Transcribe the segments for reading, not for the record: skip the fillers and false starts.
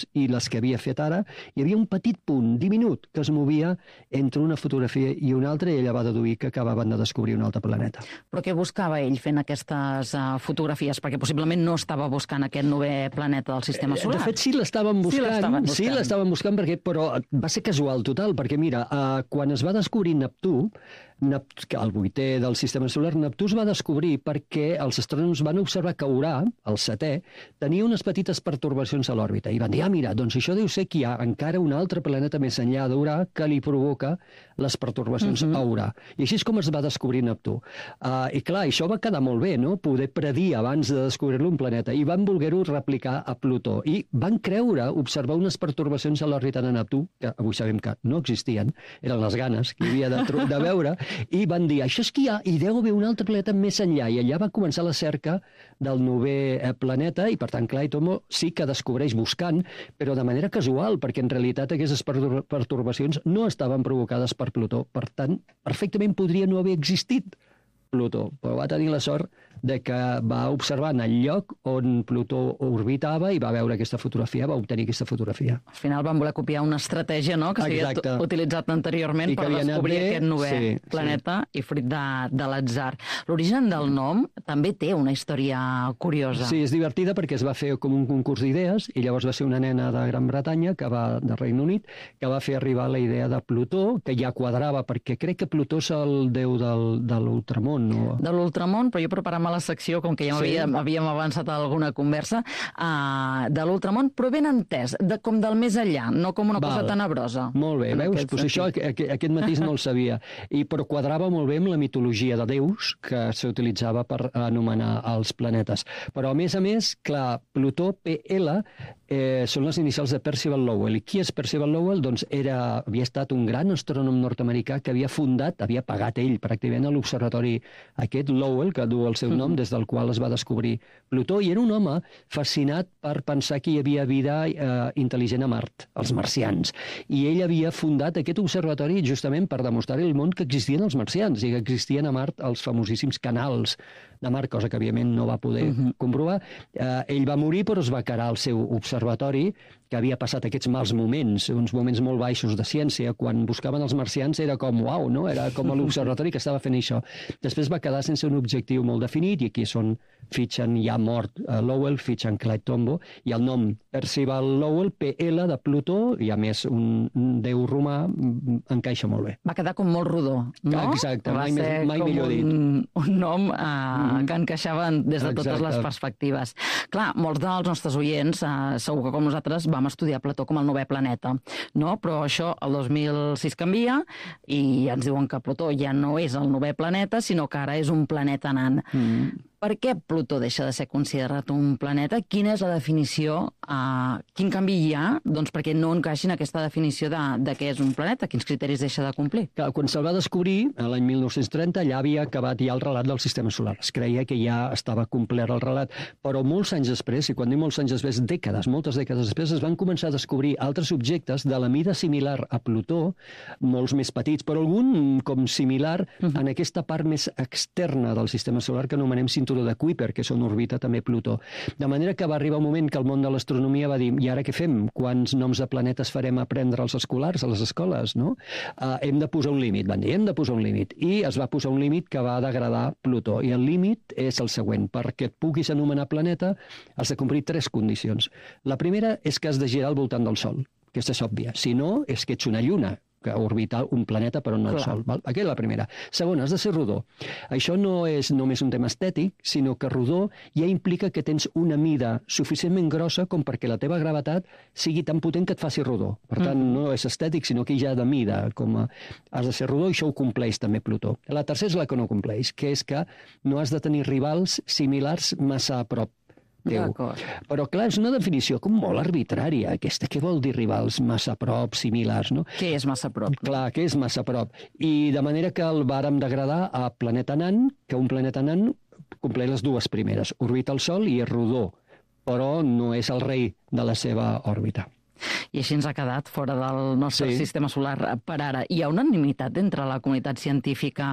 i les que havia fet ara, hi havia un petit punt diminut que es movia entre una fotografia i una altra, i ella va deduir que acabaven de descobrir un altre planeta. Però què buscava ell fent aquestes fotografies? Perquè possiblement no estava buscant aquest novè planeta del sistema solar. De fet, sí l'estaven buscant, perquè, però va ser casual total, perquè mira, quan es va descobrir Neptú, el 8è del sistema solar, Neptú es va descobrir perquè els astrònoms van observar que Urà, el 7è, tenia unes petites pertorbacions a l'òrbita i van dir, mira, doncs això deu ser que hi ha encara un altre planeta més enllà d'Urà que li provoca les pertorbacions a Urà. I així és com es va descobrir Neptú. I clar, això va quedar molt bé, no? Poder predir abans de descobrir-lo un planeta, i van voler-ho replicar a Plutó. I van creure observar unes pertorbacions a l'òrbita de Neptú, que avui sabem que no existien, eren les ganes que hi havia de veure, i van dir, això és que hi ha, i deu haver un altre planeta més enllà, i allà va començar la cerca del novè planeta, i per tant, clar, Tomo sí que descobreix buscant, però de manera casual, perquè en realitat aquestes pertorbacions no estaven provocades per Plutó. Per tant, perfectament podria no haver existit Plutó, però va tenir la sort de que va observar en el lloc on Plutó orbitava i va veure aquesta fotografia, va obtenir aquesta fotografia. Al final van voler copiar una estratègia, no?, que s'havia utilitzat anteriorment per descobrir aquest novè planeta i fruit de l'atzar. L'origen del nom també té una història curiosa. Sí, és divertida perquè es va fer com un concurs d'idees i llavors va ser una nena de Gran Bretanya, de Regne Unit, que va fer arribar la idea de Plutó, que ja quadrava, perquè crec que Plutó és el déu de l'ultramón, no? De l'ultramón, però jo preparant la secció, com que ja havíem avançat a alguna conversa, de l'ultramón, però ben entès, com del més enllà, no com una cosa tenebrosa. Molt bé, veus? Pues això, aquest matís no el sabia. Però quadrava molt bé amb la mitologia de déus que s'utilitzava per anomenar els planetes. Però, a més, clar, Plutó, PL, són les inicials de Percival Lowell. I qui és Percival Lowell? Doncs havia estat un gran astrònom nord-americà que havia pagat ell pràcticament a l'observatori aquest Lowell, que du el seu nom, des del qual es va descobrir Plutó, i era un home fascinat per pensar que hi havia vida intel·ligent a Mart, els marcians. I ell havia fundat aquest observatori justament per demostrar al món que existien els marcians i que existien a Mart els famosíssims canals de Mart, cosa que, òbviament, no va poder comprovar. Ell va morir, però es va quedar al seu observatori, que havia passat aquests mals moments, uns moments molt baixos de ciència. Quan buscaven els marcians era com, uau, no? Era com l'observatori que estava fent això. Després va quedar sense un objectiu molt definit, i aquí fitxen ja mort Lowell, fitxen Clyde Tombaugh, i el nom Percival Lowell, PL, de Plutó, i a més un déu romà, encaixa molt bé. Va quedar com molt rodó, no? Exacte, mai millor dit. Un nom que encaixava des de totes les perspectives. Clar, molts dels nostres oients, segur que com nosaltres, vam estudiar Plutó com el novè planeta, no? Però això el 2006 canvia i ens diuen que Plutó ja no és el novè planeta, sinó que ara és un planeta nan. Per què Plutó deixa de ser considerat un planeta? Quina és la definició? Quin canvi hi ha? Doncs perquè no encaixin aquesta definició de què és un planeta. Quins criteris deixa de complir? Quan se'l va descobrir, l'any 1930, allà havia acabat ja el relat del sistema solar. Es creia que ja estava complert el relat. Però molts anys després, i quan dic molts anys després, moltes dècades després, es van començar a descobrir altres objectes de la mida similar a Plutó, molts més petits, però algun com similar en aquesta part més externa del sistema solar que anomenem cinturó de Kuiper, que és on orbita també Plutó. De manera que va arribar un moment que el món de l'astronomia va dir, i ara què fem? Quants noms de planetes farem aprendre als escolars, a les escoles, no? Hem de posar un límit, van dir, hem de posar un límit. I es va posar un límit que va degradar Plutó. I el límit és el següent. Perquè et puguis anomenar planeta, has de complir 3 condicions. La primera és que has de girar al voltant del Sol. Aquesta és òbvia. Si no, és que ets una lluna, que orbita un planeta però no el Sol. Aquesta és la primera. Segona, has de ser rodó. Això no és només un tema estètic, sinó que rodó ja implica que tens una mida suficientment grossa com perquè la teva gravetat sigui tan potent que et faci rodó. Per tant, no és estètic, sinó que ja de mida. Has de ser rodó i això ho compleix també Plutó. La tercera és la que no compleix, que és que no has de tenir rivals similars massa a prop teu. Però, clar, és una definició com molt arbitrària, aquesta. Què vol dir rivals massa a prop, similars, no? Què és massa a prop? Clar, què és massa a prop? I de manera que el vàrem degradar a planeta nan, que un planeta nan compleix les 2 primeres. Orbita el Sol i és rodó, però no és el rei de la seva òrbita. I així ens ha quedat fora del nostre sistema solar per ara. Hi ha unanimitat entre la comunitat científica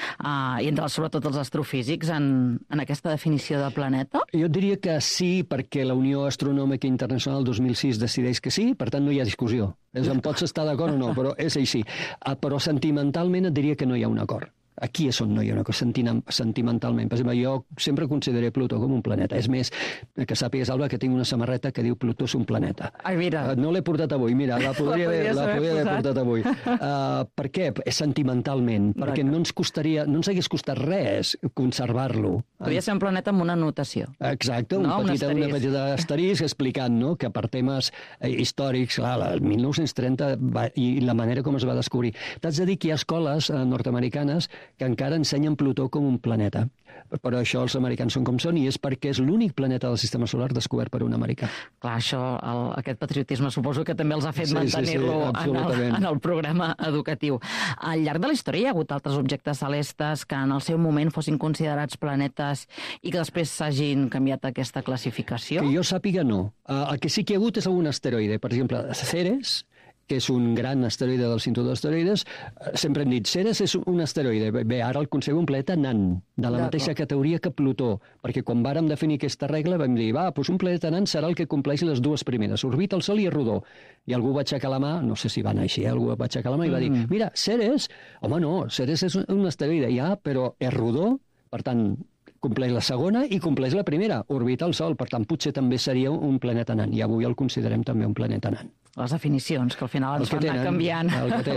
i entre, sobretot, els astrofísics en aquesta definició de planeta? Jo diria que sí, perquè la Unió Astronòmica Internacional 2006 decideix que sí, per tant no hi ha discussió. En pots estar d'acord o no, però és així. Però sentimentalment et diria que no hi ha un acord. Aquí és on no hi ha una cosa sentimentalment. Per exemple, jo sempre consideré Plutó com un planeta. És més, que sàpigues, Alba, que tinc una samarreta que diu Plutó és un planeta. Ai, mira. No l'he portat avui, mira, la podria haver portat avui. Per què? És sentimentalment, perquè no ens hagués costat res conservar-lo. Podria ser un planeta amb una notació. Exacte, una petita asterisc explicant que per temes històrics, clar, el 1930 i la manera com es va descobrir. T'haig de dir que hi ha escoles nord-americanes que encara ensenyen Plutó com un planeta. Però això els americans són com són i és perquè és l'únic planeta del sistema solar descobert per un americà. Clar, això, aquest patriotisme suposo que també els ha fet mantenir-lo en el programa educatiu. Al llarg de la història hi ha hagut altres objectes celestes que en el seu moment fossin considerats planetes i que després s'hagin canviat aquesta classificació? Que jo sàpiga, no. El que sí que hi ha hagut és algun asteroide. Per exemple, Ceres, que és un gran asteroide del cinturó d'asteroides, sempre hem dit, Ceres és un asteroide. Bé, ara el considero un planeta nan, de la mateixa categoria que Plutó, perquè quan vàrem definir aquesta regla vam dir, doncs un planeta nan serà el que compleixi les dues primeres, orbita el Sol i és rodó. I algú va aixecar la mà, no sé si va anar així, algú va aixecar la mà i va dir, mira, Ceres, home no, Ceres és un asteroide, ja, però és rodó, per tant, compleix la segona i compleix la primera, orbita el Sol, per tant, potser també seria un planeta nan, i avui el considerem també un planeta nan. Les definicions, que al final ens fan anar canviant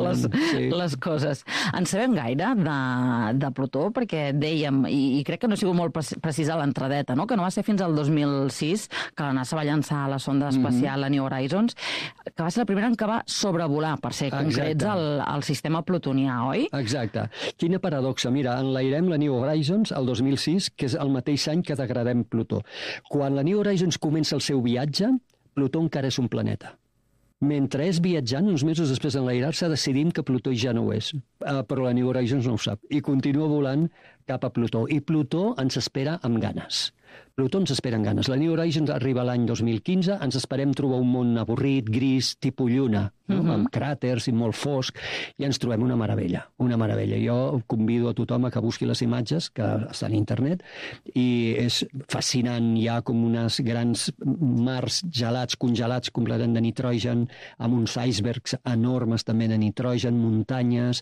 les coses. En sabem gaire de Plutó, perquè dèiem, i crec que no ha sigut molt precisa l'entradeta, no? Que no va ser fins al 2006 que la NASA va llançar la sonda espacial a New Horizons, que va ser la primera en què va sobrevolar, per ser concrets, el sistema plutonià, oi? Exacte. Quina paradoxa. Mira, enlairem la New Horizons el 2006, que és el mateix any que degradem Plutó. Quan la New Horizons comença el seu viatge, Plutó encara és un planeta. Mentre és viatjant, uns mesos després d'enlairar-se, decidim que Plutó ja no ho és. Però la New Horizons no ho sap. I continua volant cap a Plutó. I Plutó ens espera amb ganes. Plutó ens espera amb ganes. La New Horizons arriba l'any 2015, ens esperem trobar un món avorrit, gris, tipus lluna, amb cràters i molt fosc, i ens trobem una meravella, una meravella. Jo convido a tothom a que busqui les imatges, que estan a internet, i és fascinant. Hi ha com unes grans mars gelats, congelats, completament de nitrogen, amb uns icebergs enormes també de nitrogen, muntanyes.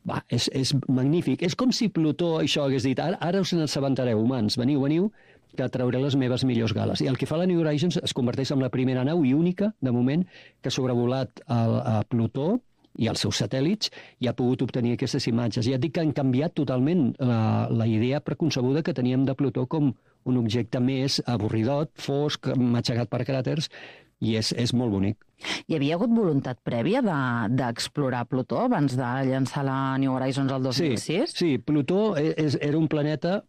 És magnífic. És com si Plutó això hagués dit, ara us n'assabentareu, humans, veniu, que trauré les meves millors gales. I el que fa la New Horizons es converteix en la primera nau i única, de moment, que ha sobrevolat a Plutó i els seus satèl·lits i ha pogut obtenir aquestes imatges. Ja et dic que han canviat totalment la idea preconcebuda que teníem de Plutó com un objecte més avorridot, fosc, matxacat per cràters, i és molt bonic. Hi havia hagut voluntat prèvia d'explorar Plutó abans de llançar la New Horizons el 2006? Sí, Plutó era un planeta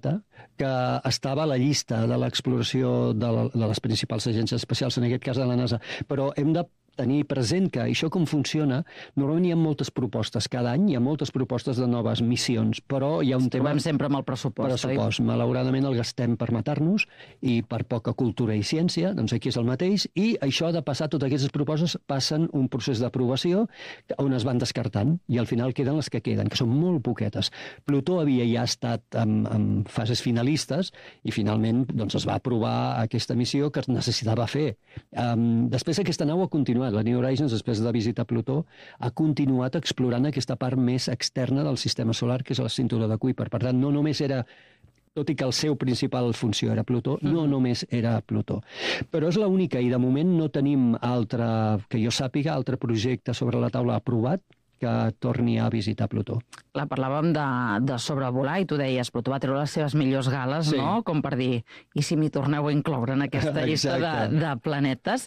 que estava a la llista de l'exploració de les principals agències espacials, en aquest cas de la NASA, però hem de tenir present que això com funciona, normalment hi ha moltes propostes. Cada any hi ha moltes propostes de noves missions, però hi ha un tema... Trobem sempre amb el pressupost, oi? Malauradament el gastem per matar-nos i per poca cultura i ciència, doncs aquí és el mateix, i això ha de passar, totes aquestes propostes passen un procés d'aprovació on es van descartant, i al final queden les que queden, que són molt poquetes. Plutó havia ja estat en fases finalistes i finalment doncs, es va aprovar aquesta missió que es necessitava fer. Després aquesta nau ha continuat. La New Horizons, després de visitar Plutó, ha continuat explorant aquesta part més externa del sistema solar, que és el cinturó de Kuiper. Per tant, no només era, tot i que el seu principal funció era Plutó, no només era Plutó. Però és l'única, i de moment no tenim que jo sàpiga, altre projecte sobre la taula aprovat que torni a visitar Plutó. Clar, parlàvem de sobrevolar i tu deies, Plutó va treure les seves millors gales, no? Com per dir, i si m'hi torneu a incloure en aquesta llista de planetes?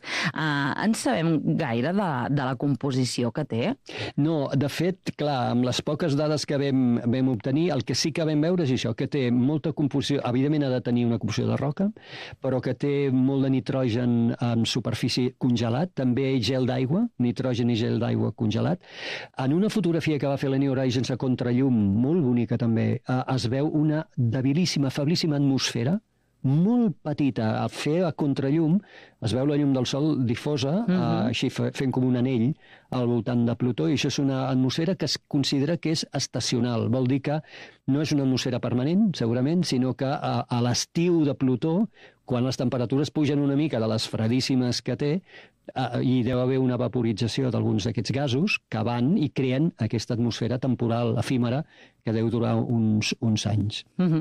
En sabem gaire de la composició que té? No, de fet, clar, amb les poques dades que vam obtenir, el que sí que vam veure és això, que té molta composició, evidentment ha de tenir una composició de roca, però que té molt de nitrogen en superfície congelat, també gel d'aigua, nitrogen i gel d'aigua congelat. En una fotografia que va fer la New Horizons a contrallum, molt bonica també, es veu una debilíssima, feblíssima atmosfera molt petita, a fer a contrallum, es veu la llum del Sol difosa, així fent com un anell al voltant de Plutó, i això és una atmosfera que es considera que és estacional. Vol dir que no és una atmosfera permanent, segurament, sinó que a l'estiu de Plutó, quan les temperatures pugen una mica de les fredíssimes que té, hi deu haver una vaporització d'alguns d'aquests gasos que van i creen aquesta atmosfera temporal efímera que deu durar uns anys.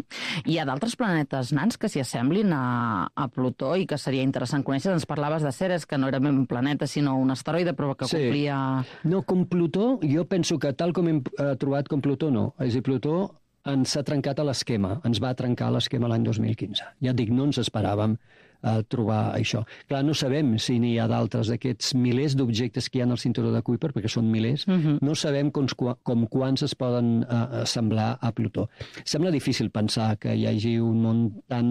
Hi ha d'altres planetes nans que s'hi assemblin a Plutó i que seria interessant conèixer? Ens parlaves de Ceres, que no era ben un planeta, sinó un asteroide, però que complia... No, com Plutó, jo penso que tal com hem trobat com Plutó, no. És a dir, Plutó ens ha trencat a l'esquema, ens va trencar l'esquema l'any 2015. Ja et dic, no ens esperàvem trobar això. Clar, no sabem si n'hi ha d'altres d'aquests milers d'objectes que hi ha al cinturó de Kuiper, perquè són milers, no sabem com quants es poden assemblar a Plutó. Sembla difícil pensar que hi hagi un món tan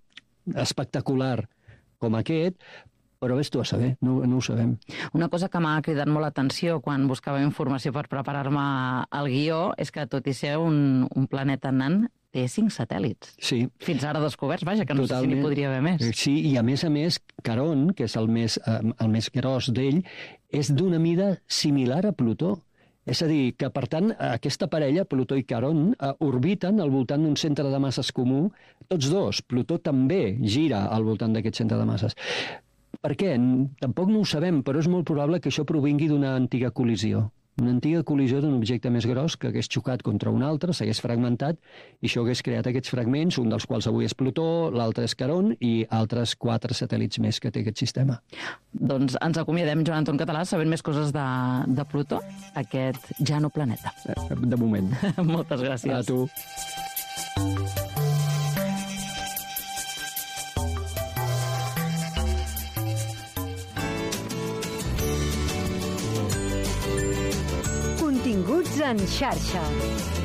espectacular com aquest, però vés tu a saber, no ho sabem. Una cosa que m'ha cridat molt l'atenció quan buscava informació per preparar-me al guió és que, tot i ser un planeta nan, té 5 satèl·lits. Sí. Fins ara descoberts, vaja, que no sé si n'hi podria haver més. Sí, i a més, Caront, que és el més gros d'ell, és d'una mida similar a Plutó. És a dir, que per tant aquesta parella, Plutó i Caront, orbiten al voltant d'un centre de masses comú, tots dos. Plutó també gira al voltant d'aquest centre de masses. Per què? Tampoc no ho sabem, però és molt probable que això provingui d'una antiga col·lisió. Una antiga col·lisió d'un objecte més gros que hagués xocat contra un altre, s'hagués fragmentat, i això hagués creat aquests fragments, un dels quals avui és Plutó, l'altre és Caront, i altres 4 satèl·lits més que té aquest sistema. Doncs ens acomiadem, Joan Anton Català, sabent més coses de Plutó, aquest ja no planeta. De moment. Moltes gràcies. A tu. Continguts en xarxa.